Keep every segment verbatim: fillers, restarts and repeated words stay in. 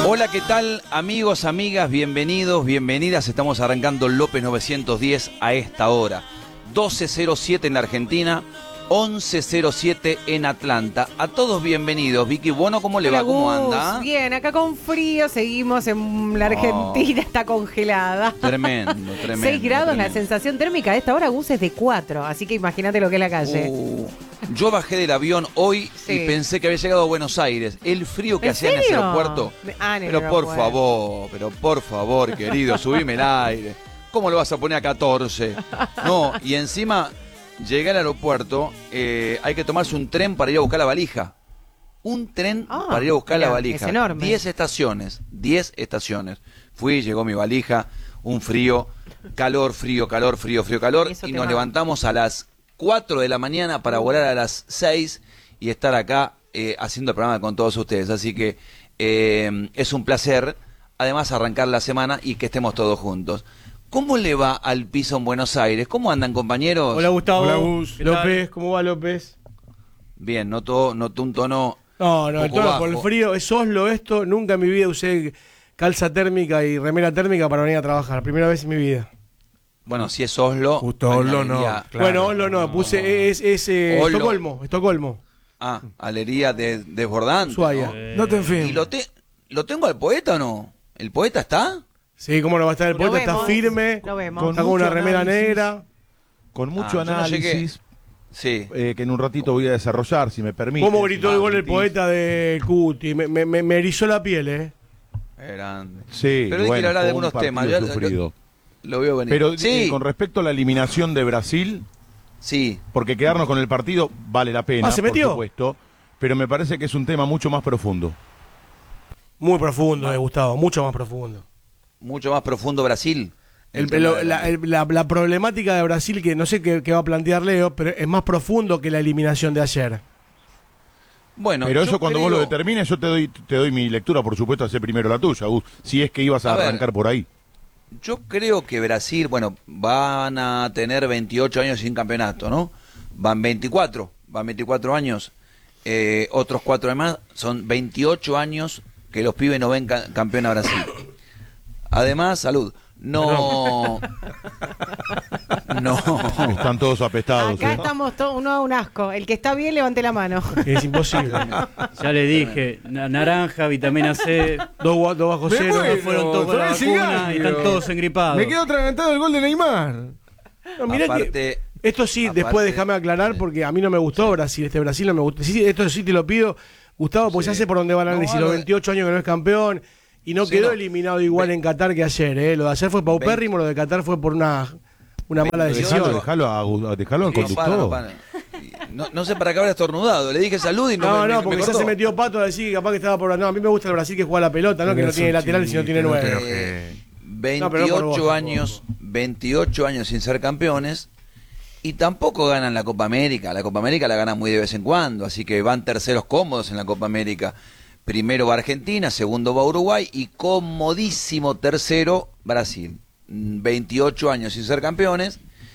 Hola, ¿qué tal, amigos, amigas? Bienvenidos, bienvenidas. Estamos arrancando López novecientos diez a esta hora. doce cero siete en la Argentina, once cero siete en Atlanta. A todos bienvenidos. Vicky Bono, ¿cómo le va? Hola, ¿Cómo Gus. anda? Bien, acá con frío, seguimos en la Argentina, oh, está congelada. Tremendo, tremendo. seis grados, tremendo. La sensación térmica a esta hora, Gus, es de cuatro, así que imagínate lo que es la calle. Uh, yo bajé del avión hoy sí. y pensé que había llegado a Buenos Aires. El frío que ¿En hacía en ese aeropuerto. Ah, en el pero aeropuerto. por favor, pero por favor, querido, subime el aire. ¿Cómo lo vas a poner a catorce? No, y encima llegué al aeropuerto, eh, hay que tomarse un tren para ir a buscar la valija. Un tren oh, para ir a buscar mira, la valija. Es enorme. Diez estaciones, diez estaciones. Fui, llegó mi valija, un frío, calor, frío, calor, frío, frío, calor. Y nos va. levantamos a las cuatro de la mañana para volar a las seis y estar acá eh, haciendo el programa con todos ustedes. Así que eh, es un placer, además, arrancar la semana y que estemos todos juntos. ¿Cómo le va al piso en Buenos Aires? ¿Cómo andan, compañeros? Hola, Gustavo. Hola, Gus. López, ¿cómo va López? Bien, noto, noto un tono No, no, el tono bajo. por el frío. Es Oslo esto. Nunca en mi vida usé calza térmica y remera térmica para venir a trabajar. Primera vez en mi vida. Bueno, si es Oslo... Justo Oslo no. Claro. Bueno, Oslo no. Puse, es, es eh, Estocolmo. Estocolmo. Ah, Alería de Desbordante. Ushuaia. ¿No? Eh. no te enfíes. ¿Y lo, te, lo tengo al poeta o no? ¿El poeta está? Sí, cómo no va a estar el poeta, está firme, lo vemos. Con está con una remera análisis, negra. Con mucho ah, análisis, no sí. eh, que en un ratito voy a desarrollar, si me permite. ¿Cómo gritó si el gol el permitís. poeta del Cuti? Me, me, me, me erizó la piel, ¿eh? Grande. Sí, pero bueno, hay que hablar de fue un algunos temas. partido Yo, sufrido. Lo, lo veo venir. Pero sí. eh, con respecto a la eliminación de Brasil, sí. porque quedarnos con el partido vale la pena, ah, ¿se por metió? supuesto, pero me parece que es un tema mucho más profundo. Muy profundo, eh, Gustavo, mucho más profundo. Mucho más profundo Brasil. El, el, la, la, el, la, la problemática de Brasil, que no sé qué, qué va a plantear Leo, pero es más profundo que la eliminación de ayer. Bueno, pero eso cuando creo... vos lo determines, yo te doy te doy mi lectura, por supuesto, hacer primero la tuya, Gus, si es que ibas a, a arrancar ver, por ahí. Yo creo que Brasil, bueno, van a tener veintiocho años sin campeonato, ¿no? Van veinticuatro, van veinticuatro años, eh, otros cuatro más, son veintiocho años que los pibes no ven ca campeón a Brasil. Además, salud. No. No. Están todos apestados. Acá ¿eh? estamos todos, uno a un asco. El que está bien, levante la mano. Es imposible. Ya le dije, na naranja, vitamina C. Dos, dos bajo cero. Bueno, fueron todos con la vacuna y están todos engripados. Me quedo atragantado el gol de Neymar. No, mirá aparte, que esto sí, aparte, después déjame aclarar, porque a mí no me gustó Brasil. Este Brasil no me gustó. Sí, esto sí te lo pido, Gustavo, porque sí. ya sé por dónde va el análisis. No, los veintiocho años que no es campeón. Y no sí, quedó no. eliminado igual Ve en Qatar que ayer, ¿eh? Lo de ayer fue paupérrimo, lo de Qatar fue por una, una mala decisión. Dejalo, dejalo, dejalo al conductor. No, para, no, no sé para qué habrá estornudado. Le dije salud y no No, me, no, me, porque me ya se metió Pato a decir que capaz que estaba por... No, a mí me gusta el Brasil que juega la pelota, ¿no? Que no tiene lateral sino tiene nueve. Eh, veintiocho años, veintiocho años sin ser campeones y tampoco ganan la Copa América. La Copa América la ganan muy de vez en cuando, así que van terceros cómodos en la Copa América. Primero va Argentina, segundo va Uruguay y comodísimo tercero Brasil. veintiocho años sin ser campeones.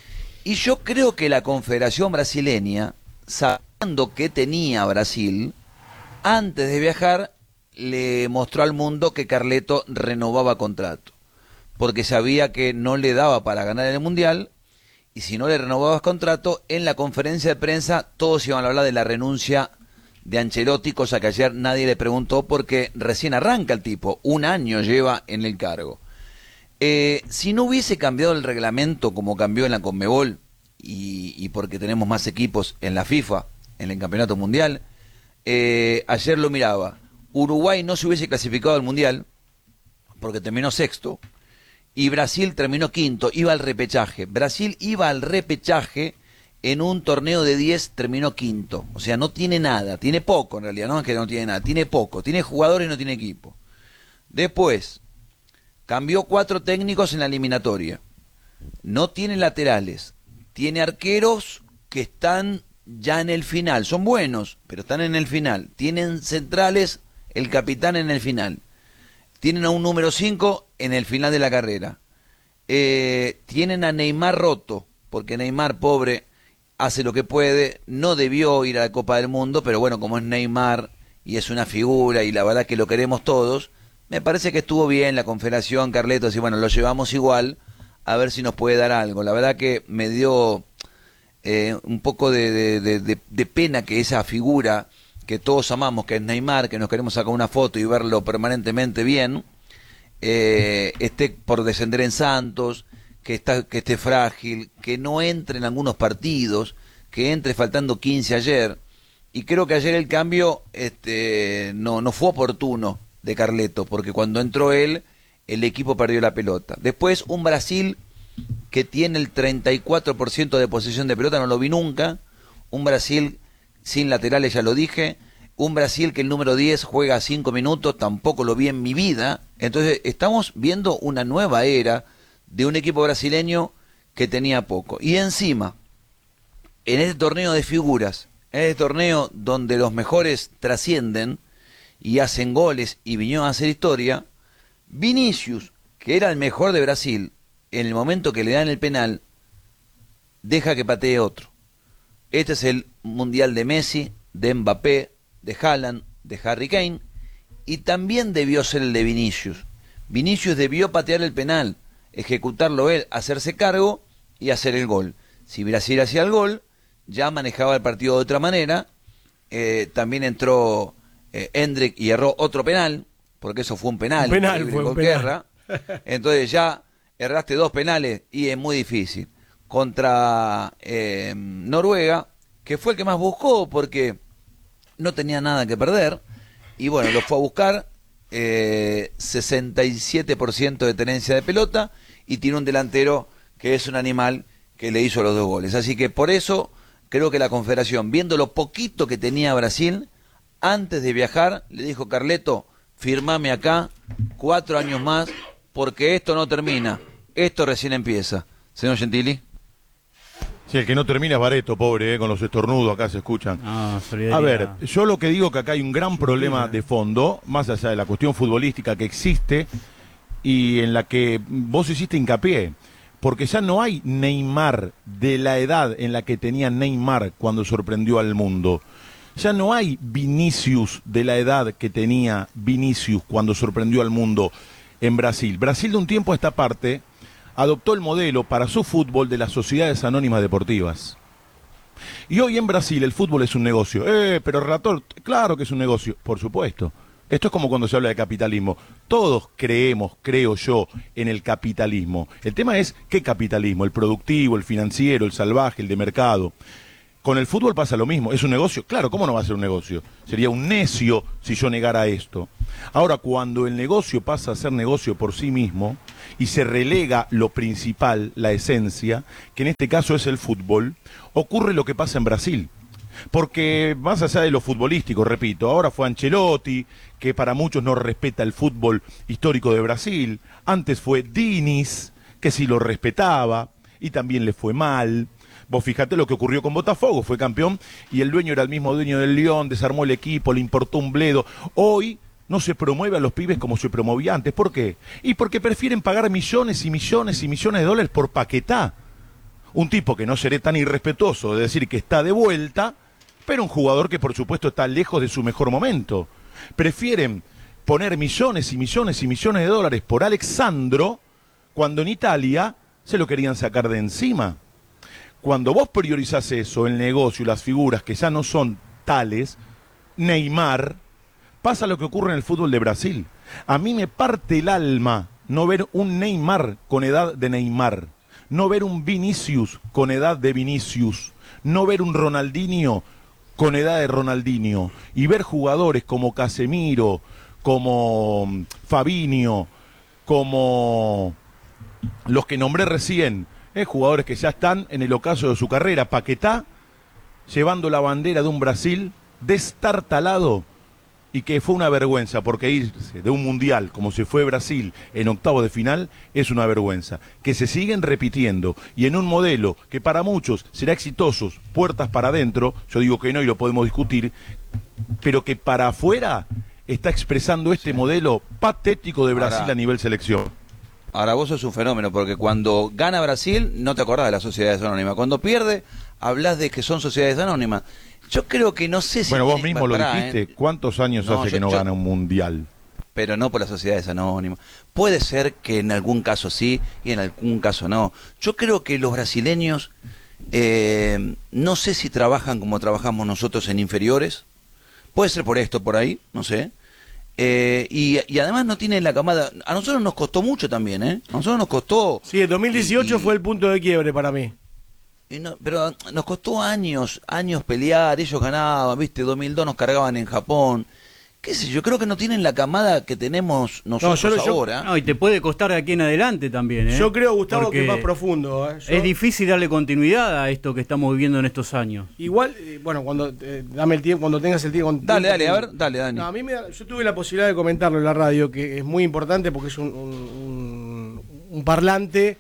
Y yo creo que la Confederación Brasileña, sabiendo que tenía Brasil, antes de viajar le mostró al mundo que Carleto renovaba contrato. Porque sabía que no le daba para ganar el Mundial y si no le renovabas contrato, en la conferencia de prensa todos iban a hablar de la renuncia de Ancelotti, cosa que ayer nadie le preguntó porque recién arranca el tipo, un año lleva en el cargo. Eh, si no hubiese cambiado el reglamento como cambió en la Conmebol y, y porque tenemos más equipos en la FIFA, en el Campeonato Mundial, eh, ayer lo miraba, Uruguay no se hubiese clasificado al Mundial porque terminó sexto y Brasil terminó quinto, iba al repechaje. Brasil iba al repechaje en un torneo de diez, terminó quinto. O sea, no tiene nada, tiene poco en realidad, no es que no tiene nada, tiene poco, tiene jugadores y no tiene equipo. Después, cambió cuatro técnicos en la eliminatoria. No tiene laterales, tiene arqueros que están ya en el final, son buenos, pero están en el final. Tienen centrales, el capitán en el final. Tienen a un número cinco en el final de la carrera. Eh, tienen a Neymar roto, porque Neymar, pobre, hace lo que puede, no debió ir a la Copa del Mundo, pero bueno, como es Neymar y es una figura y la verdad que lo queremos todos, me parece que estuvo bien la Confederación, Carletos, y bueno, lo llevamos igual, a ver si nos puede dar algo. La verdad que me dio eh, un poco de, de, de, de, de pena que esa figura que todos amamos, que es Neymar, que nos queremos sacar una foto y verlo permanentemente bien, eh, esté por descender en Santos, que, está, que esté frágil, que no entre en algunos partidos, que entre faltando quince ayer. Y creo que ayer el cambio este, no, no fue oportuno de Carleto, porque cuando entró él, el equipo perdió la pelota. Después, un Brasil que tiene el treinta y cuatro por ciento de posesión de pelota, no lo vi nunca. Un Brasil sin laterales, ya lo dije. Un Brasil que el número diez juega cinco minutos, tampoco lo vi en mi vida. Entonces, estamos viendo una nueva era de un equipo brasileño que tenía poco. Y encima, en este torneo de figuras, en este torneo donde los mejores trascienden y hacen goles y vinieron a hacer historia, Vinicius, que era el mejor de Brasil, en el momento que le dan el penal, deja que patee otro. Este es el mundial de Messi, de Mbappé, de Haaland, de Harry Kane, y también debió ser el de Vinicius. Vinicius debió patear el penal, ejecutarlo él, hacerse cargo y hacer el gol. Si Brasil hacía el gol, ya manejaba el partido de otra manera. Eh, también entró eh, Hendrick y erró otro penal, porque eso fue un penal. Un penal, fue un penal. Entonces ya erraste dos penales y es muy difícil. Contra eh, Noruega, que fue el que más buscó porque no tenía nada que perder, y bueno, lo fue a buscar, eh, sesenta y siete por ciento de tenencia de pelota, y tiene un delantero que es un animal que le hizo los dos goles. Así que por eso creo que la Confederación, viendo lo poquito que tenía Brasil, antes de viajar, le dijo: Carleto, firmame acá cuatro años más, porque esto no termina, esto recién empieza. Señor Gentili. Sí, el que no termina es Bareto, pobre, eh, con los estornudos acá se escuchan. Ah, A ver, yo lo que digo que acá hay un gran problema de fondo, más allá de la cuestión futbolística que existe y en la que vos hiciste hincapié, porque ya no hay Neymar de la edad en la que tenía Neymar cuando sorprendió al mundo. Ya no hay Vinicius de la edad que tenía Vinicius cuando sorprendió al mundo en Brasil. Brasil de un tiempo a esta parte adoptó el modelo para su fútbol de las sociedades anónimas deportivas. Y hoy en Brasil el fútbol es un negocio. Eh, pero relator, claro que es un negocio, por supuesto. Esto es como cuando se habla de capitalismo. Todos creemos, creo yo, en el capitalismo. El tema es, ¿qué capitalismo? El productivo, el financiero, el salvaje, el de mercado. Con el fútbol pasa lo mismo. ¿Es un negocio? Claro, ¿cómo no va a ser un negocio? Sería un necio si yo negara esto. Ahora, cuando el negocio pasa a ser negocio por sí mismo y se relega lo principal, la esencia, que en este caso es el fútbol, ocurre lo que pasa en Brasil. Porque más allá de lo futbolístico, repito, ahora fue Ancelotti, que para muchos no respeta el fútbol histórico de Brasil. Antes fue Diniz, que sí lo respetaba y también le fue mal. Vos fijate lo que ocurrió con Botafogo, fue campeón y el dueño era el mismo dueño del León, desarmó el equipo, le importó un bledo. Hoy no se promueve a los pibes como se promovía antes. ¿Por qué? Y porque prefieren pagar millones y millones y millones de dólares por Paquetá. Un tipo que no seré tan irrespetuoso de decir que está de vuelta, pero un jugador que por supuesto está lejos de su mejor momento. Prefieren poner millones y millones y millones de dólares por Alexandro, cuando en Italia se lo querían sacar de encima. Cuando vos priorizás eso, el negocio y las figuras que ya no son tales, Neymar, pasa lo que ocurre en el fútbol de Brasil. A mí me parte el alma no ver un Neymar con edad de Neymar, no ver un Vinicius con edad de Vinicius, no ver un Ronaldinho con edad de Ronaldinho, y ver jugadores como Casemiro, como Fabinho, como los que nombré recién, eh, jugadores que ya están en el ocaso de su carrera. Paquetá llevando la bandera de un Brasil destartalado, y que fue una vergüenza, porque irse de un mundial como se fue Brasil en octavo de final es una vergüenza, que se siguen repitiendo y en un modelo que para muchos será exitoso, puertas para adentro, yo digo que no y lo podemos discutir, pero que para afuera está expresando este modelo patético de Brasil ahora, a nivel selección. Ahora vos sos un fenómeno, porque cuando gana Brasil no te acordás de las sociedades anónimas, cuando pierde hablas de que son sociedades anónimas. Yo creo que no sé si... Bueno, vos mismo lo dijiste, ¿eh? ¿Cuántos años no, hace yo, que no yo, gana un mundial? pero no por las sociedades anónimas. Puede ser que en algún caso sí y en algún caso no. Yo creo que los brasileños, eh, no sé si trabajan como trabajamos nosotros en inferiores, puede ser por esto, por ahí, no sé. Eh, y, y además no tienen la camada. A nosotros nos costó mucho también, ¿eh? A nosotros nos costó. Sí, el dos mil dieciocho y, fue el punto de quiebre para mí. y no, pero nos costó años, años pelear. Ellos ganaban, ¿viste? dos mil dos nos cargaban en Japón. ¿Qué sé yo? Creo que no tienen la camada que tenemos nosotros No, yo- yo- ahora. No, y te puede costar de aquí en adelante también, ¿eh? Yo creo, Gustavo, Porque que es más profundo. ¿eh? Yo- Es difícil darle continuidad a esto que estamos viviendo en estos años. Igual, eh, bueno, cuando eh, dame el tiempo, cuando tengas el tiempo. Dale, dale, a ver, dale, Dani. No, a mí me da- yo tuve la posibilidad de comentarlo en la radio, que es muy importante porque es un, un, un- un parlante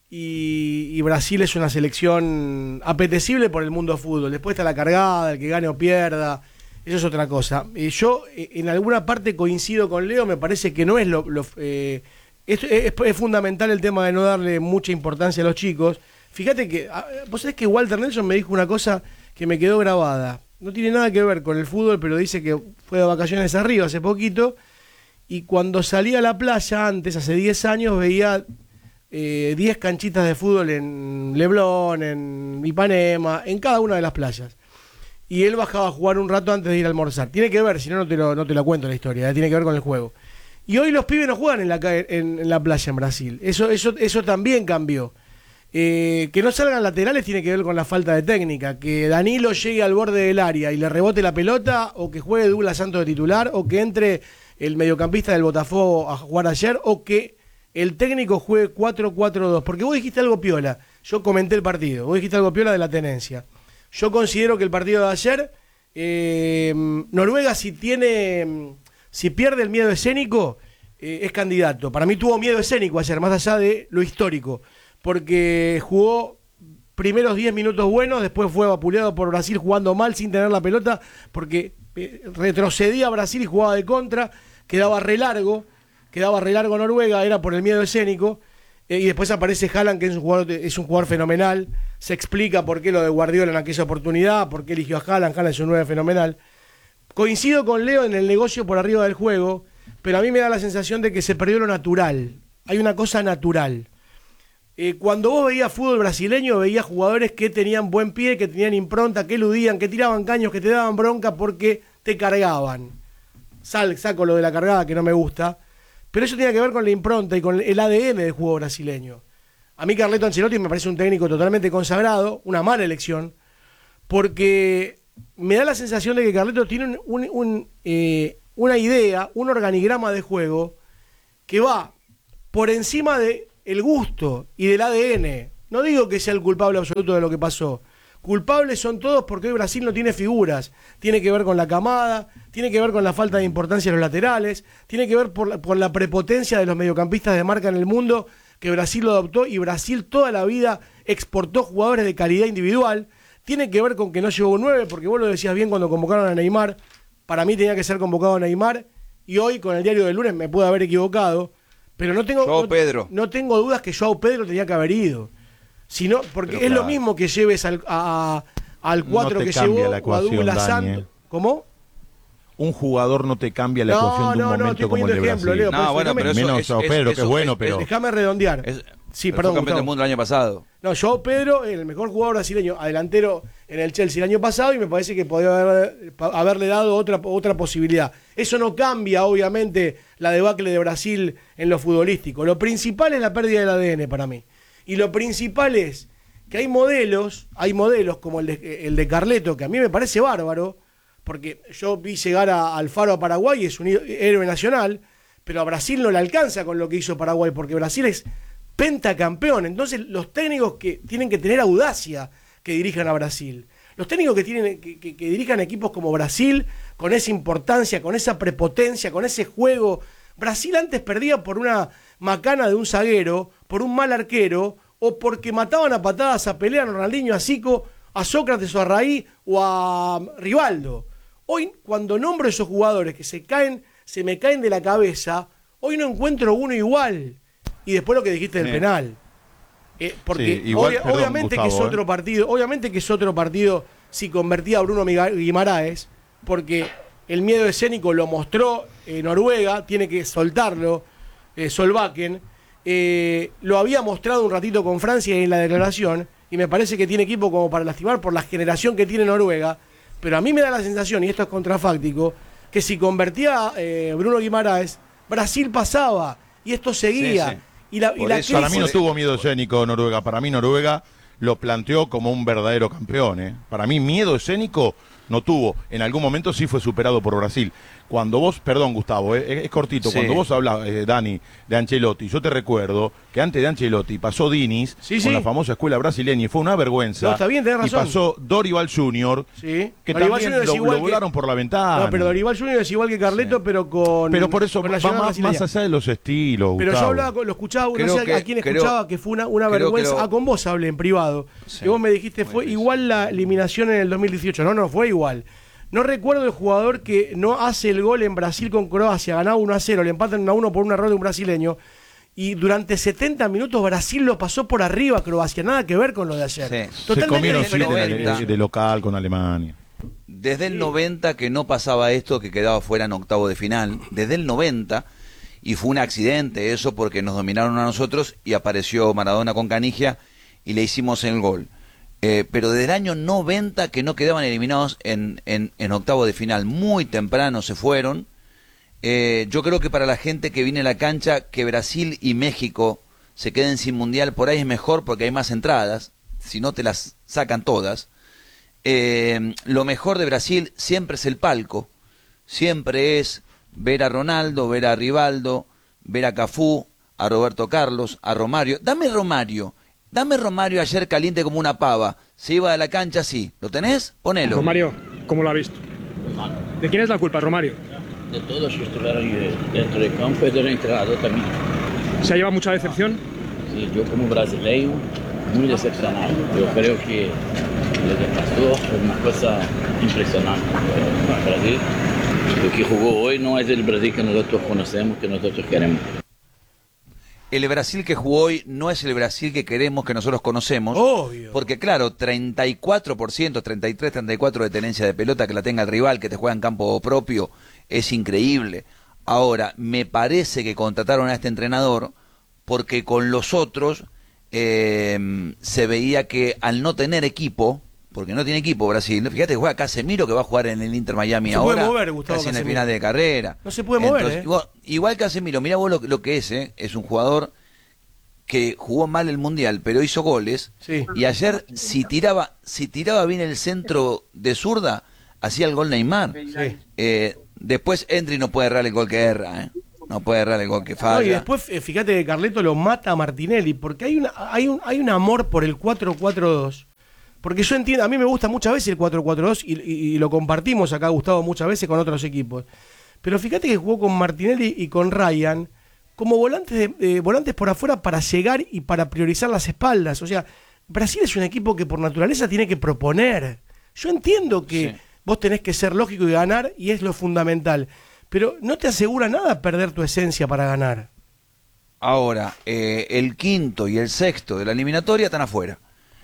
y, y Brasil es una selección apetecible por el mundo fútbol. Después está la cargada, el que gane o pierda, eso es otra cosa. Eh, yo eh, en alguna parte coincido con Leo, me parece que no es lo... lo, eh, es, es- es fundamental el tema de no darle mucha importancia a los chicos. Fíjate que, ah, vos sabés que Walter Nelson me dijo una cosa que me quedó grabada. No tiene nada que ver con el fútbol, pero dice que fue de vacaciones arriba hace poquito. Y cuando salía a la playa antes, hace diez años, veía eh, diez canchitas de fútbol en Leblon, en Ipanema, en cada una de las playas. Y él bajaba a jugar un rato antes de ir a almorzar. Tiene que ver, si no, no te lo, no te la cuento la historia, eh, tiene que ver con el juego. Y hoy los pibes no juegan en la, ca- en, en la playa en Brasil. Eso, eso, eso también cambió. Eh, que no salgan laterales tiene que ver con la falta de técnica. Que Danilo llegue al borde del área y le rebote la pelota, o que juegue Douglas Santos de titular, o que entre el mediocampista del Botafogo a jugar ayer, o que el técnico juegue cuatro cuatro dos. Porque vos dijiste algo piola. Yo comenté el partido. Vos dijiste algo piola de la tenencia. Yo considero que el partido de ayer, eh, Noruega, si tiene, si pierde el miedo escénico, eh, es candidato. Para mí tuvo miedo escénico ayer, más allá de lo histórico, porque jugó primeros diez minutos buenos, después fue vapuleado por Brasil jugando mal sin tener la pelota, porque eh, retrocedía Brasil y jugaba de contra, quedaba re largo, quedaba re largo Noruega, era por el miedo escénico. Eh, y después aparece Haaland, que es un jugador, es un jugador fenomenal. Se explica por qué lo de Guardiola en aquella oportunidad, por qué eligió a Haaland. Haaland es un nueve fenomenal. Coincido con Leo en el negocio por arriba del juego, pero a mí me da la sensación de que se perdió lo natural. Hay una cosa natural. Eh, cuando vos veías fútbol brasileño, veías jugadores que tenían buen pie, que tenían impronta, que eludían, que tiraban caños, que te daban bronca porque te cargaban. Sal, saco lo de la cargada, que no me gusta. Pero eso tiene que ver con la impronta y con el A D N del juego brasileño. A mí Carleto Ancelotti me parece un técnico totalmente consagrado, una mala elección, porque me da la sensación de que Carleto tiene un, un, un, eh, una idea, un organigrama de juego que va por encima del gusto y del A D N. No digo que sea el culpable absoluto de lo que pasó. Culpables son todos porque hoy Brasil no tiene figuras. Tiene que ver con la camada, tiene que ver con la falta de importancia de los laterales, tiene que ver por la, por la prepotencia de los mediocampistas de marca en el mundo, que Brasil lo adoptó y Brasil toda la vida exportó jugadores de calidad individual. Tiene que ver con que no llegó un nueve, porque vos lo decías bien cuando convocaron a Neymar. Para mí tenía que ser convocado a Neymar, y hoy con el diario del lunes me pude haber equivocado, pero no tengo, Joao no, Pedro. no tengo dudas que Joao Pedro tenía que haber ido. Sino, porque Pero es claro. lo mismo que lleves al, a, al cuatro No te que cambia llevó la o a ecuación, Douglas Dani, Santos. eh. ¿Cómo? Un jugador no te cambia la No, ecuación de un no, no, momento estoy como el de poniendo ejemplo, Brasil. Leo, No, pues, bueno, déjame- pero eso Menos es- Joao es- Pedro, eso que es bueno, es- pero... Déjame redondear. Es, Sí, pero perdón, fue campeón Gustavo. del mundo el año pasado. No, Joao Pedro, el mejor jugador brasileño, adelantero en el Chelsea el año pasado, y me parece que podría haber, haberle dado otra, otra posibilidad. Eso no cambia, obviamente, la debacle de Brasil en lo futbolístico. Lo principal es la pérdida del A D N para mí. Y lo principal es que hay modelos, hay modelos como el de, el de Carleto, que a mí me parece bárbaro, porque yo vi llegar a Alfaro a Paraguay, es un héroe nacional, pero a Brasil no le alcanza con lo que hizo Paraguay, porque Brasil es pentacampeón. Entonces los técnicos que tienen que tener audacia que dirijan a Brasil, los técnicos que tienen que, que, que dirijan equipos como Brasil, con esa importancia, con esa prepotencia, con ese juego. Brasil antes perdía por una macana de un zaguero, por un mal arquero, o porque mataban a patadas a Pelé, a Ronaldinho, a Zico, a Sócrates o a Raí o a Rivaldo. Hoy, cuando nombro esos jugadores que se caen, se me caen de la cabeza, hoy no encuentro uno igual. Y después lo que dijiste del Sí. penal. Eh, porque Sí, igual, obvia- perdón, obviamente Gustavo, que es eh. otro partido, obviamente que es otro partido si convertía a Bruno Miga- Guimaraes, porque el miedo escénico lo mostró eh, Noruega, tiene que soltarlo, eh, Solbakken. Eh, lo había mostrado un ratito con Francia en la declaración, y me parece que tiene equipo como para lastimar por la generación que tiene Noruega, pero a mí me da la sensación, y esto es contrafáctico, que si convertía eh, Bruno Guimaraes, Brasil pasaba, y esto seguía. Sí, sí. Y la, y la crisis... Para mí no tuvo miedo escénico Noruega, para mí Noruega lo planteó como un verdadero campeón. ¿eh? Para mí miedo escénico no tuvo, en algún momento sí fue superado por Brasil. Cuando vos, perdón Gustavo, eh, es cortito, sí. Cuando vos hablas, eh, Dani, de Ancelotti, yo te recuerdo que antes de Ancelotti pasó Diniz sí, con sí. la famosa escuela brasileña y fue una vergüenza. No, está bien, tenés razón. Y pasó Dorival Junior, sí. que Dorival también Junior lo, lo volaron que... por la ventana. No, pero Dorival Junior es igual que Carleto, sí. pero con... Pero por eso con va más, más allá de los estilos, Pero Gustavo. yo hablaba, lo escuchaba, creo no sé que, a quién creo, escuchaba, que fue una, una vergüenza. Lo... Ah, con vos hablé en privado. Sí. Y vos me dijiste, fue Muy igual la eliminación en el dos mil dieciocho. No, no, fue igual. No recuerdo el jugador que no hace el gol en Brasil con Croacia, ganaba uno a cero, le empatan uno a uno por un error de un brasileño, y durante setenta minutos Brasil lo pasó por arriba a Croacia, nada que ver con lo de ayer. Sí. Totalmente. Se comieron siete de, de local con Alemania. Desde el noventa que no pasaba esto, que quedaba fuera en octavo de final, desde el noventa, y fue un accidente eso porque nos dominaron a nosotros y apareció Maradona con Canigia y le hicimos el gol. Eh, pero desde el año noventa que no quedaban eliminados en, en, en octavo de final, muy temprano se fueron. Eh, yo creo que para la gente que viene a la cancha, que Brasil y México se queden sin mundial, por ahí es mejor porque hay más entradas, si no te las sacan todas. Eh, lo mejor de Brasil siempre es el palco, siempre es ver a Ronaldo, ver a Rivaldo, ver a Cafú, a Roberto Carlos, a Romario. Dame Romario. Dame Romario ayer caliente como una pava. Se iba a la cancha, sí. ¿Lo tenés? Ponelo. Romario, ¿cómo lo ha visto? ¿De quién es la culpa, Romario? De todos los que estuvieron dentro del campo y del entrenador también. ¿Se ha llevado mucha decepción? Sí, yo como brasileño, muy decepcionado. Yo creo que lo que pasó fue una cosa impresionante. Brasil, lo que jugó hoy no es el Brasil que nosotros conocemos, que nosotros queremos. El Brasil que jugó hoy no es el Brasil que queremos, que nosotros conocemos. Obvio. Porque claro, treinta y cuatro por ciento, treinta y tres, treinta y cuatro de tenencia de pelota, que la tenga el rival, que te juega en campo propio, es increíble. Ahora, me parece que contrataron a este entrenador porque con los otros eh, se veía que al no tener equipo, porque no tiene equipo Brasil, fíjate que juega Casemiro, que va a jugar en el Inter Miami no ahora, se puede mover, Gustavo, casi en Casemiro. el final de carrera. No se puede mover, Entonces, ¿eh? igual, igual Casemiro, mirá vos lo, lo que es, ¿eh? Es un jugador que jugó mal el Mundial, pero hizo goles, sí. Y ayer, si tiraba si tiraba bien el centro de zurda, hacía el gol Neymar. Sí. Eh, después Endri no puede errar el gol que erra, ¿eh? No puede errar el gol que falla. No, y después, fíjate que Carleto lo mata a Martinelli, porque hay, una, hay, un, hay un amor por el cuatro cuatro dos. Porque yo entiendo, a mí me gusta muchas veces el cuatro cuatro dos y, y, y lo compartimos acá, Gustavo, muchas veces con otros equipos. Pero fíjate que jugó con Martinelli y con Ryan como volantes, de, eh, volantes por afuera para llegar y para priorizar las espaldas. O sea, Brasil es un equipo que por naturaleza tiene que proponer. Yo entiendo que sí. Vos tenés que ser lógico y ganar, y es lo fundamental. Pero no te asegura nada perder tu esencia para ganar. Ahora, eh, el quinto y el sexto de la eliminatoria están afuera.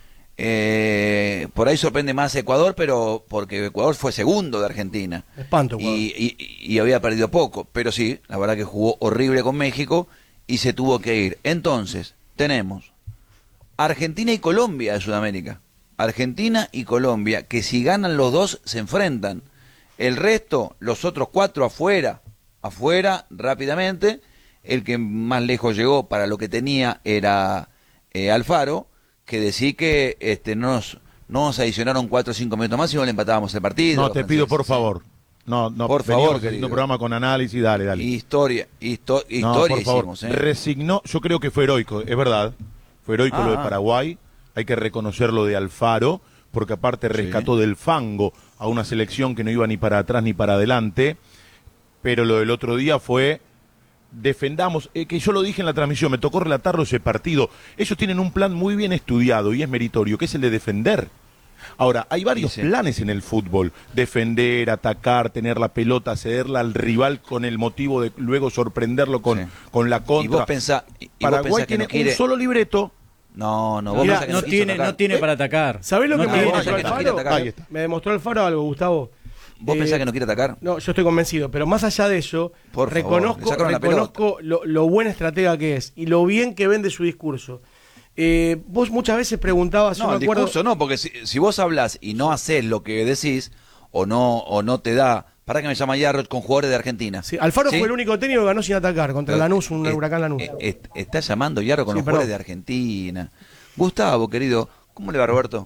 Eh, por ahí sorprende más Ecuador, pero porque Ecuador fue segundo de Argentina. Espanto, Ecuador. Y, y, y había perdido poco, pero sí, la verdad que jugó horrible con México y se tuvo que ir. Entonces, tenemos Argentina y Colombia de Sudamérica. Argentina y Colombia, que si ganan los dos se enfrentan. El resto, los otros cuatro afuera, afuera rápidamente. El que más lejos llegó para lo que tenía era eh, Alfaro, que decía que este, no, nos, no nos adicionaron cuatro o cinco minutos más y no le empatábamos el partido. No, te franceses. pido por favor. No, no, por favor, querido. Un programa con análisis, dale, dale. Historia, histo historia no, por favor. hicimos. ¿eh? Resignó, yo creo que fue heroico, es verdad. Fue heroico ah, lo de Paraguay. Hay que reconocer lo de Alfaro, porque aparte rescató sí. del fango a una selección que no iba ni para atrás ni para adelante. Pero lo del otro día fue... defendamos, eh, que yo lo dije en la transmisión, me tocó relatarlo ese partido. Ellos tienen un plan muy bien estudiado y es meritorio, que es el de defender. Ahora, hay varios sí, sí. planes en el fútbol: defender, atacar, tener la pelota, cederla al rival con el motivo de luego sorprenderlo con, sí. con la contra. Y vos pensá, y Paraguay vos pensá tiene no quiere... un solo libreto. No, no, vos Mirá, que no, tiene, no tiene para atacar. ¿Sabés lo no que me tiene, demostró Alfaro? Me demostró Alfaro algo, Gustavo. ¿Vos eh, pensás que no quiere atacar? No, yo estoy convencido, pero más allá de eso, Por favor, le reconozco, sacaron la reconozco lo, lo buen estratega que es y lo bien que vende su discurso. Eh, vos muchas veces preguntabas, yo No, me el acuerdo, discurso no, porque si, si vos hablas y no haces lo que decís, o no, o no te da... ¿Para que me llama Yarroch con jugadores de Argentina? sí, Alfaro ¿Sí? fue el único técnico que ganó sin atacar contra Pero, Lanús, un eh, huracán Lanús. eh, eh, está llamando Yarroch con Sí, los perdón. jugadores de Argentina. Gustavo, querido, ¿cómo le va, Roberto?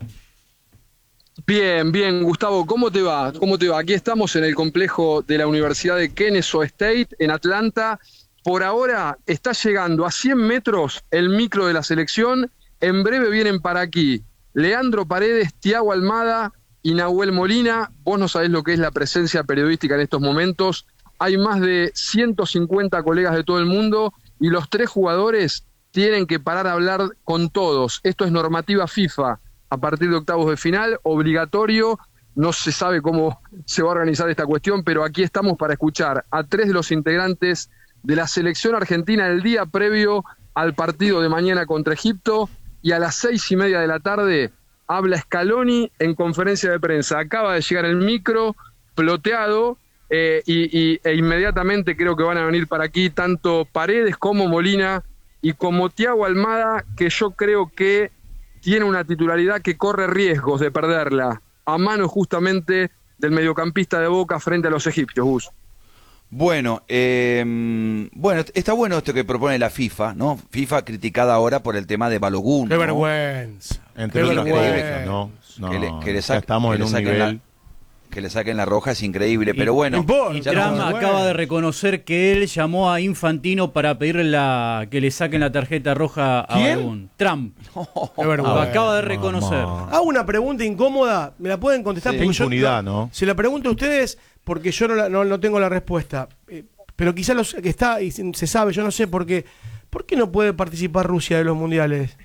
Bien, bien, Gustavo, ¿cómo te va? ¿Cómo te va? Aquí estamos en el complejo de la Universidad de Kennesaw State, en Atlanta. Por ahora está llegando a cien metros el micro de la selección. En breve vienen para aquí Leandro Paredes, Thiago Almada y Nahuel Molina. Vos no sabés lo que es la presencia periodística en estos momentos. Hay más de ciento cincuenta colegas de todo el mundo y los tres jugadores tienen que parar a hablar con todos. Esto es normativa FIFA. A partir de octavos de final, obligatorio. No se sabe cómo se va a organizar esta cuestión, pero aquí estamos para escuchar a tres de los integrantes de la selección argentina el día previo al partido de mañana contra Egipto, y a las seis y media de la tarde habla Scaloni en conferencia de prensa. Acaba de llegar el micro ploteado eh, y, y, e inmediatamente creo que van a venir para aquí tanto Paredes como Molina y como Thiago Almada, que yo creo que tiene una titularidad que corre riesgos de perderla, a mano justamente del mediocampista de Boca frente a los egipcios, Gus. Bueno, eh, bueno, está bueno esto que propone la FIFA, ¿no? FIFA criticada ahora por el tema de Balogun. Qué ¿no? vergüenza. Entre Qué otras vergüenza. cosas, no, no, que le, que le ya sa- estamos que en le un saquen nivel... la, que le saquen la roja es increíble, pero bueno. no importa. Y ya Trump no- acaba de reconocer que él llamó a Infantino para pedirle la, que le saquen la tarjeta roja a ¿Quién? Balogun. Trump. Qué Lo vergüenza. acaba de reconocer. Mamá. Hago una pregunta incómoda, me la pueden contestar Sí. porque Qué yo impunidad, no- ¿no? Se la pregunto a ustedes porque yo no, la- no, no tengo la respuesta. Eh, pero quizá los que está y se se sabe, yo no sé por qué. ¿Por qué no puede participar Rusia de los mundiales?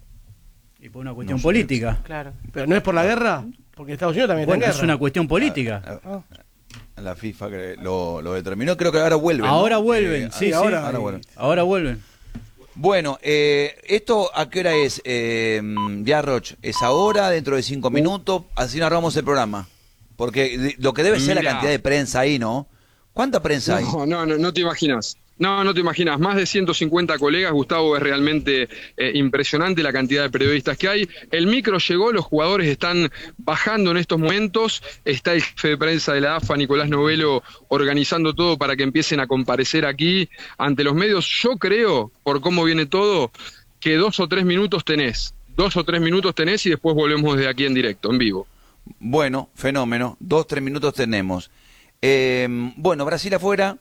Y por una cuestión política. Claro. ¿Pero no es por la guerra? Porque Estados Unidos también Bueno, está en es guerra. una cuestión política. La FIFA que lo, lo determinó, creo que ahora vuelven. ¿no? Ahora vuelven, Eh, sí, sí. ahora- ahora vuelven. Ahora vuelven. Bueno, eh, ¿esto a qué hora es, eh, Yarroch? ¿Es ahora, dentro de cinco minutos? Así narramos el programa. Porque de- lo que debe ser la Mirá. cantidad de prensa ahí, ¿no? ¿Cuánta prensa hay? No, no, no, no te imaginas. No, no te imaginas. Más de ciento cincuenta colegas, Gustavo, es realmente eh, impresionante la cantidad de periodistas que hay. El micro llegó, los jugadores están bajando en estos momentos. Está el jefe de prensa de la A F A, Nicolás Novelo, organizando todo para que empiecen a comparecer aquí ante los medios. Yo creo, por cómo viene todo, que dos o tres minutos tenés. Dos o tres minutos tenés y después volvemos desde aquí en directo, en vivo. Bueno, fenómeno. Dos, tres minutos tenemos. Eh, bueno, Brasil afuera.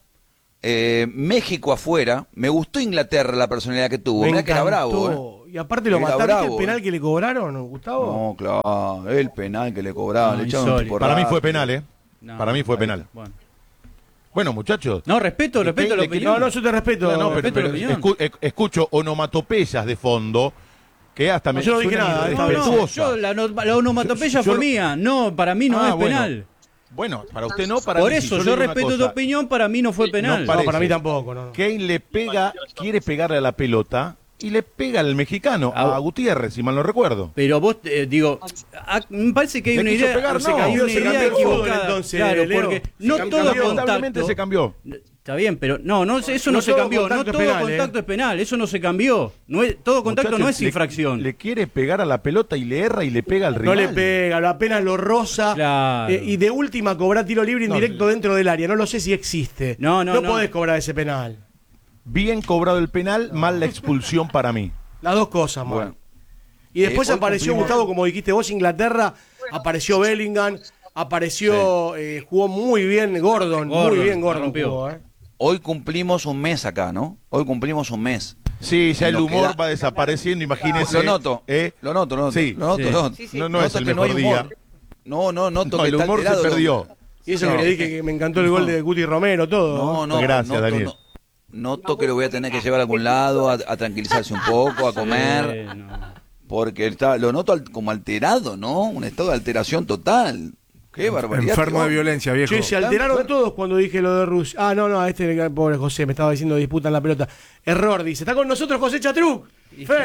Eh, México afuera. Me gustó Inglaterra la personalidad que tuvo. Me Mirá que era bravo. encantó. Y aparte lo Era mataron. ¿Viste bravo, el penal eh. que le cobraron, Gustavo? No, claro. El penal que le cobraban. No, le echaron un insólito. tipo Para mí raro. fue penal, ¿eh? No, Para mí fue penal. Bueno. Bueno, muchachos. No, respeto, ¿De respeto qué- la de qué- opinión. No, no, yo te respeto. No, no, pero- respeto pero la opinión. escu- ec- escucho onomatopeyas de fondo que hasta No, me yo no dije suenan nada, No, no, irrespetuosas. yo, la, no- la onomatopeya Yo- yo fue no- mía. No, para mí no Ah, es bueno. penal. Bueno, para usted no, para Por mí sí. eso, le yo digo una respeto tu cosa. opinión, para mí no fue penal. No, No, parece. para mí tampoco. No, no. Kane le pega, quiere pegarle a la pelota y le pega al mexicano, Ah, a Gutiérrez, si mal no recuerdo. Pero vos, eh, digo, ah, me parece que hay Le una quiso idea, pegar, o sea, no, que hay se una idea cambió el fútbol, equivocada. entonces, claro, Leo. porque Se no cambió, todo Lamentablemente contacto. se cambió. Está bien, pero no, no eso no, No se todo cambió. No contacto todo es penal, contacto ¿eh? es penal, eso no se cambió. No es, todo contacto Muchachos, no es le- infracción. Le quiere pegar a la pelota y le erra y le pega al No rival. le pega, apenas lo roza. Claro. Eh, y de última cobrar tiro libre indirecto dentro del área. No lo sé si existe. No, no, no. podés cobrar ese penal. Bien cobrado el penal, mal la expulsión para mí. Las dos cosas, man. Bueno. Y después Eh, hoy apareció, cumplimos- Gustavo, como dijiste vos, Inglaterra. Apareció Bellingham. Apareció, eh, jugó muy bien Gordon. Gordon, muy bien la Gordon rompió. jugó, eh. Hoy cumplimos un mes acá, ¿no? Hoy cumplimos un mes. Sí, ya Y el nos humor queda- va desapareciendo, imagínese. Lo noto, ¿eh? lo noto, lo noto. Sí. Lo noto, Sí. lo noto. Sí, sí. No, no Noto es el que no hay mejor día. humor. No, no, noto No, que el está humor se alterado. perdió. Y eso No. que le dije que me encantó el gol de Guti Romero, todo. No, no, Gracias, noto, Daniel. no- noto que lo voy a tener que llevar a algún lado, a, a tranquilizarse un poco, a comer, Eh, no. porque está, lo noto al- como alterado, ¿no? Un estado de alteración total. Qué barbaridad. Enfermo qué de violencia, viejo. Che, se alteraron todos cuando dije lo de Rusia. Ah, no, no, a este pobre José me estaba diciendo disputan la pelota. Error, dice. Está con nosotros José Chatruc. Y Fer, claro.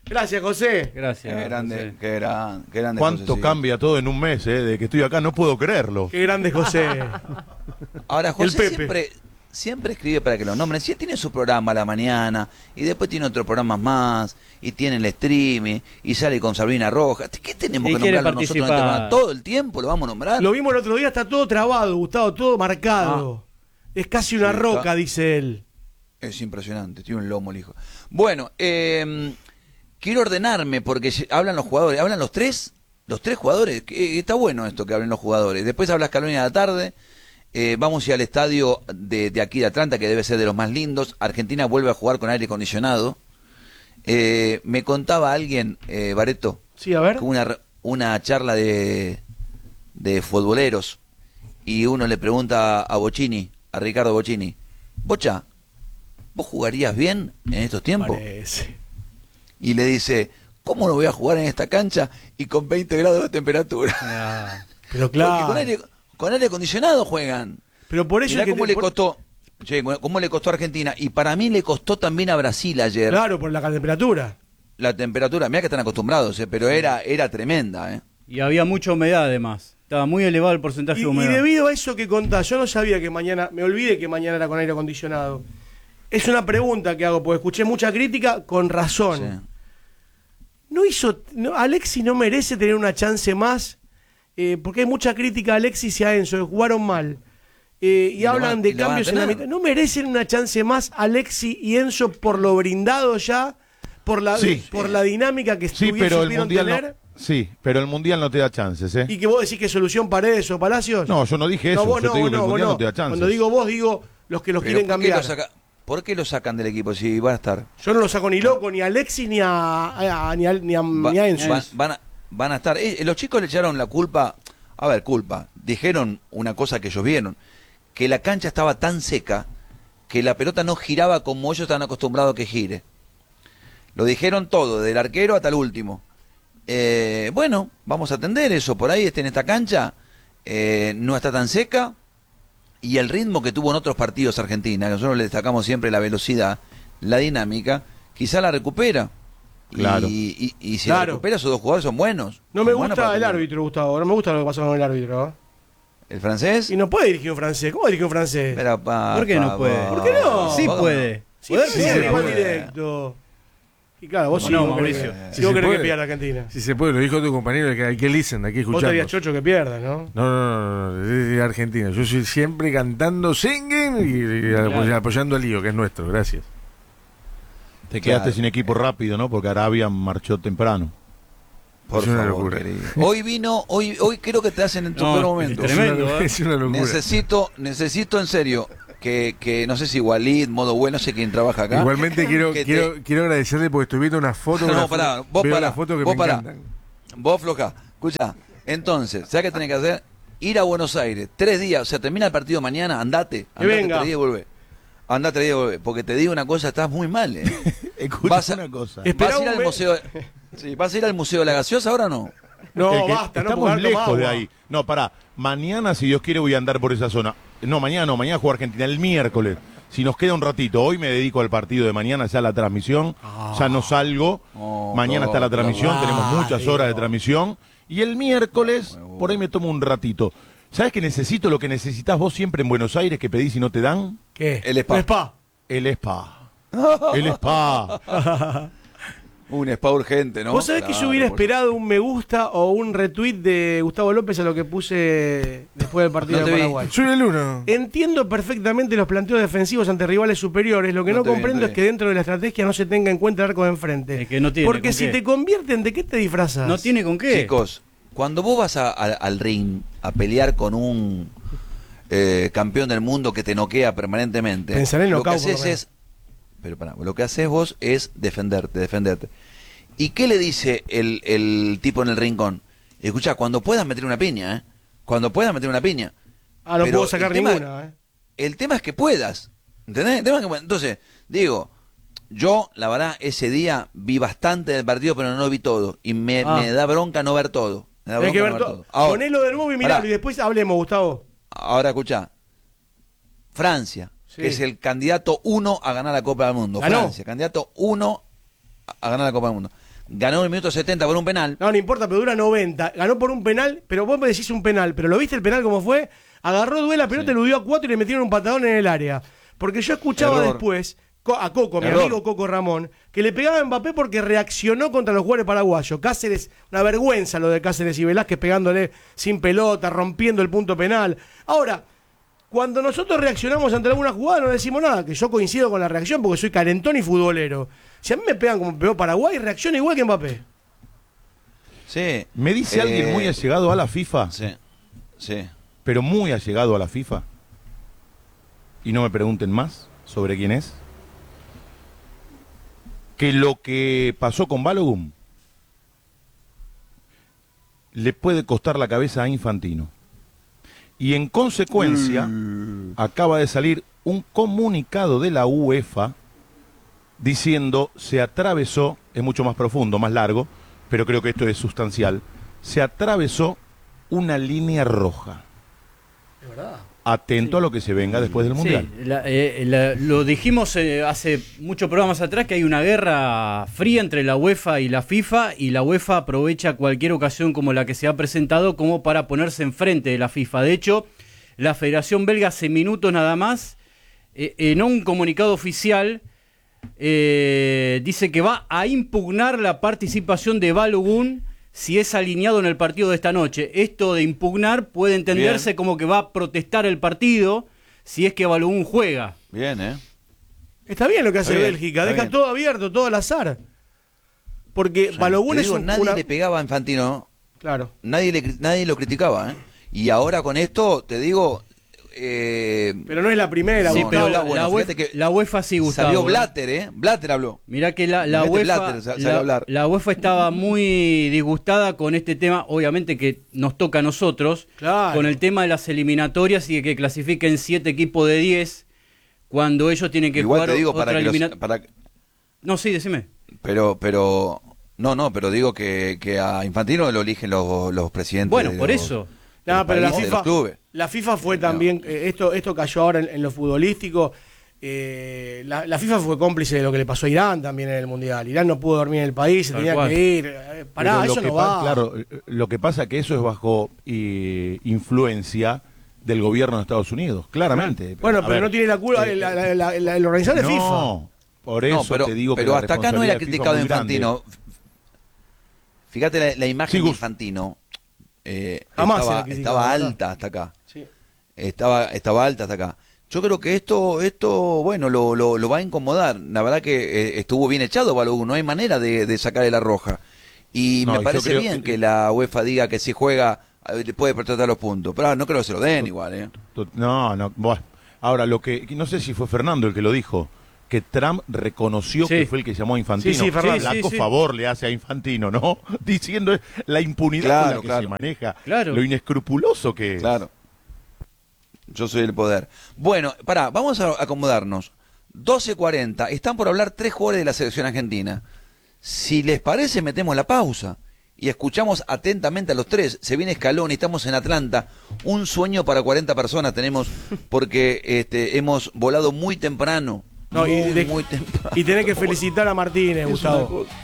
Gracias, José. Gracias. Qué grande, José. qué gran, qué grande. ¿Cuánto José, sí. cambia todo en un mes, eh? De que estoy acá, no puedo creerlo. Qué grande, José. Ahora, El José Pepe. siempre, siempre escribe para que lo nombren. Si él tiene su programa a la mañana, y después tiene otro programa más, y tiene el streaming, y sale con Sabrina Roja. ¿Qué tenemos Y que quiere nombrarlo nosotros en este participar. programa? Todo el tiempo lo vamos a nombrar. Lo vimos el otro día, está todo trabado, Gustavo, todo marcado. Es casi una Sí, roca, está- dice él. Es impresionante, tiene un lomo el hijo. Bueno, eh, quiero ordenarme porque se- hablan los jugadores. ¿Hablan los tres? Los tres jugadores. Que- está bueno esto que hablen los jugadores. Después habla Scaloni a la tarde. Eh, vamos a ir al estadio de, de aquí de Atlanta, que debe ser de los más lindos. Argentina vuelve a jugar con aire acondicionado. Eh, me contaba alguien, eh, Bareto, Sí, a ver. que una, re- una charla de, de futboleros. Y uno le pregunta a Bocini, a Ricardo Bocini, Bocha, ¿vos jugarías bien en estos tiempos? Parece. Y le dice, ¿cómo no voy a jugar en esta cancha y con veinte grados de temperatura? Ah, Pero Porque claro. con aire, con aire acondicionado juegan. Pero por eso Mirá es que cómo te- le por- costó, che, cómo le costó a Argentina. Y para mí le costó también a Brasil ayer Claro, por la temperatura. la temperatura. Mirá que están acostumbrados, eh, pero era, era tremenda. Eh. y había mucha humedad además. Estaba muy elevado el porcentaje Y, de y humedad. debido a eso que contás, yo no sabía que mañana, me olvidé que mañana era con aire acondicionado. Es una pregunta que hago, porque escuché mucha crítica con razón. Sí. ¿No hizo, no, Alexis no merece tener una chance más? Eh, porque hay mucha crítica a Alexis y a Enzo, que jugaron mal. Eh, y, Y lo hablan van- de y lo van a cambios en la tener. mitad. ¿No merecen una chance más Alexis y Enzo por lo brindado ya? Por la, Sí. por la dinámica que Sí, estuvi- pero el supieron mundial tener. no. Sí, pero el mundial no te da chances, ¿eh? ¿Y que vos decís que solución Paredes o Palacios? No, yo no dije eso. vos yo no, te digo vos que el no, vos mundial no. no te da chances. Cuando digo vos, digo los que los Pero quieren ¿por qué lo cambiar. saca- ¿Por qué lo sacan del equipo si van a estar? Yo no lo saco ni loco, ni a Alexis, ni a, a- a- ni a, ni a, Va- ni a Enzo. van, van a, van a estar. Eh, los chicos le echaron la culpa. A ver, culpa. Dijeron una cosa que ellos vieron: que la cancha estaba tan seca que la pelota no giraba como ellos están acostumbrados a que gire. Lo dijeron todo, del arquero hasta el último. Eh, bueno, vamos a atender eso. Por ahí está en esta cancha, eh, no está tan seca. Y el ritmo que tuvo en otros partidos Argentina, que nosotros le destacamos siempre la velocidad, la dinámica, quizá la recupera. Claro. Y, y- y si Claro. la recupera, esos dos jugadores son buenos. No me Son buenos gusta para el tener. árbitro, Gustavo. No me gusta lo que pasó con el árbitro. ¿eh? ¿El francés? Y no puede dirigir un francés. ¿Cómo dirigir un francés? Pero, pa, ¿Por qué no pa, puede? pa. ¿Por qué no? Sí Vos- puede. Sí, Poder sí, sí es se rival puede. directo. Y claro, vos ¿Cómo sí, no, vos querés- Mauricio? si Si vos se querés puede. que pierda Argentina. Si se puede, lo dijo tu compañero, que hay que listen, hay que Vos escuchar. estarías chocho que pierda, ¿no? No, no, no, no, es de Argentina. Yo soy siempre cantando singing y, y apoy- apoyando al lío, que es nuestro. Gracias. Te quedaste Claro. sin equipo rápido, ¿no? Porque Arabia marchó temprano. Por Es una favor, locura. querido. Hoy vino, hoy, hoy creo que te hacen en tu No, peor es momento. tremendo. Es una, ¿eh? es una locura. Necesito, necesito en serio que, que no sé si Walid, modo bueno, no sé quién trabaja acá. Igualmente quiero, que te- quiero, quiero agradecerle porque estoy viendo unas fotos. No, unas pará, fotos- vos veo pará, las fotos que vos me pará. encantan. Vos floja, escucha. Entonces, ¿sabes qué tenés que hacer? Ir a Buenos Aires, tres días, o sea, termina el partido mañana, andate. Que Andate venga. tres días y volvé. Andate tres días y volvé. Porque te digo una cosa, estás muy mal, eh. Escucha Vas a- una cosa. Esperá ¿Vas a ir un al mes. museo? Sí, ¿vas a ir al museo de la gaseosa ahora o no? No, El que- basta, no estamos porque lejos tomar de agua. ahí. No, pará. Mañana, si Dios quiere, voy a andar por esa zona. No, mañana no, mañana juega Argentina. El miércoles. Si nos queda un ratito, hoy me dedico al partido de mañana, ya la transmisión. Ya no salgo. Oh, mañana está la oh, transmisión, oh, tenemos muchas Dios. horas de transmisión. Y el miércoles, por ahí me tomo un ratito. ¿Sabes que necesito lo que necesitas vos siempre en Buenos Aires, que pedís y no te dan? ¿Qué? El spa. Un spa. El spa. El spa. Un spa urgente, ¿no? Vos sabés que yo Claro, hubiera por- esperado un me gusta o un retweet de Gustavo López a lo que puse después del partido No te de vi. Paraguay. Soy el uno. Entiendo perfectamente los planteos defensivos ante rivales superiores. Lo que No no, te vi, comprendo no te es vi. que dentro de la estrategia no se tenga en cuenta el arco de enfrente. Es que no tiene Porque con si qué. te convierten, ¿de qué te disfrazas? No tiene con qué. Chicos, cuando vos vas a- a- al ring a pelear con un eh, campeón del mundo que te noquea permanentemente, Pensar en lo que knockout, por lo haces menos. es, pero pará, lo que haces vos es defenderte, defenderte. ¿Y qué le dice el, el tipo en el rincón? Escuchá, cuando puedas meter una piña, ¿eh? Cuando puedas meter una piña. Ah, no Pero puedo sacar el tema- ninguna. ¿eh? El tema es que puedas, ¿entendés? El tema es que- entonces, digo, yo, la verdad, ese día vi bastante del partido, pero no vi todo. Y me, Ah. me da bronca no ver todo. Me da Hay que bronca ver no todo. Ahora, Ponelo de nuevo y miralo pará. y después hablemos, Gustavo. Ahora escuchá. Francia, Sí. que es el candidato uno a ganar la Copa del Mundo. Ganó. Francia, candidato uno a ganar la Copa del Mundo. ganó en el minuto setenta por un penal. No, no importa, pero dura noventa. Ganó por un penal, pero vos me decís un penal. Pero ¿lo viste el penal cómo fue? Agarró Dué la pelota, sí. Eludió a cuatro y le metieron un patadón en el área. Porque yo escuchaba Error. después a Coco, mi Error. amigo Coco Ramón, que le pegaba a Mbappé porque reaccionó contra los jugadores paraguayos. Cáceres, una vergüenza lo de Cáceres y Velázquez pegándole sin pelota, rompiendo el punto penal. Ahora, cuando nosotros reaccionamos ante alguna jugada no decimos nada, que yo coincido con la reacción porque soy calentón y futbolero. Si a mí me pegan como pegó Paraguay, reacciona igual que Mbappé. Sí. Me dice eh, alguien muy allegado a la FIFA. Sí, sí. Pero muy allegado a la FIFA. Y no me pregunten más sobre quién es. Que lo que pasó con Balogun le puede costar la cabeza a Infantino. Y en consecuencia, mm. acaba de salir un comunicado de la UEFA diciendo se atravesó, es mucho más profundo, más largo, pero creo que esto es sustancial, se atravesó una línea roja. ¿De verdad? Atento sí. a lo que se venga después del Mundial. Sí, la, eh, la, lo dijimos eh, hace muchos programas atrás que hay una guerra fría entre la UEFA y la FIFA, y la UEFA aprovecha cualquier ocasión como la que se ha presentado como para ponerse enfrente de la FIFA. De hecho, la Federación Belga hace minutos nada más, eh, en un comunicado oficial, eh, dice que va a impugnar la participación de Balogun si es alineado en el partido de esta noche. Esto de impugnar puede entenderse Bien. como que va a protestar el partido si es que Balogun juega. Bien, ¿eh? Está bien lo que hace bien, Bélgica, deja bien. todo abierto, todo al azar. Porque sí, Balogun es digo, un... Nadie una... le pegaba a Infantino. Claro. Nadie, le, nadie lo criticaba, ¿eh? Y ahora con esto, te digo... Eh, pero no es la primera, sí, Gustavo. pero la, bueno, la, UEFA, que la UEFA sí, Gustavo. Salió Blatter, ¿eh? Blatter habló. Mirá que la, la, UEFA, Blatter, la, la UEFA estaba muy disgustada con este tema, obviamente que nos toca a nosotros, claro. con el tema de las eliminatorias y de que clasifiquen siete equipos de diez cuando ellos tienen que Igual jugar te digo, otra para eliminatoria. Para... No, sí, decime. Pero, pero... No, no, pero digo que, que a Infantino lo eligen los, los presidentes. Bueno, de por los, eso. No, pero la países, FIFA, clubes. la FIFA fue también, no. eh, esto esto cayó ahora en, en lo futbolístico, eh, la, la FIFA fue cómplice de lo que le pasó a Irán también en el Mundial. Irán no pudo dormir en el país, se Tal tenía cual. que ir, eh, pará, eso no va. Claro, lo que pasa es que eso es bajo eh, influencia del gobierno de Estados Unidos, claramente. Bueno, a pero ver, no tiene la culpa, eh, la, la, la, la, el organizador no, de FIFA. Por eso no, pero, te digo que pero la hasta acá no era responsabilidad de criticado FIFA es muy Infantino. grande. Fíjate la, la imagen Sí, de Infantino. Eh, Jamás estaba, se la estaba ¿verdad? alta hasta acá. Sí. Estaba, estaba alta hasta acá. Yo creo que esto, esto bueno, lo, lo, lo va a incomodar. La verdad que eh, estuvo bien echado Balogun, no hay manera de, de sacarle la roja. Y No, me yo parece creo bien que- que la UEFA diga que si juega eh, puede protestar los puntos. Pero no creo que se lo den igual, ¿eh? No, no, bueno. Ahora, lo que, no sé si fue Fernando el que lo dijo, que Trump reconoció Sí. que fue el que llamó a Infantino. Sí, sí, Fernando. Flaco Sí, sí, sí. favor le hace a Infantino, ¿no? Diciendo la impunidad Claro, con la que claro. se maneja, Claro. lo inescrupuloso que es. Claro. Yo soy el poder. Bueno, pará, vamos a acomodarnos. doce cuarenta, están por hablar tres jugadores de la selección argentina. Si les parece, metemos la pausa y escuchamos atentamente a los tres. Se viene Scaloni, estamos en Atlanta. Un sueño para cuarenta personas tenemos porque este, hemos volado muy temprano. No, muy, y, de- muy temprano. y tenés que felicitar a Martínez, Gustavo.